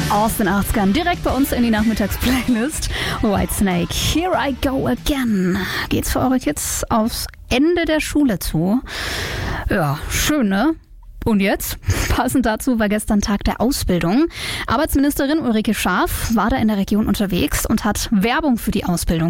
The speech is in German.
Aus den 80ern direkt bei uns in die Nachmittagsplaylist. Whitesnake, Here I Go Again. Geht's für eure Kids aufs Ende der Schule zu? Ja, schön, ne? Und jetzt? Passend dazu war gestern Tag der Ausbildung. Arbeitsministerin Ulrike Schaaf war da in der Region unterwegs und hat Werbung für die Ausbildung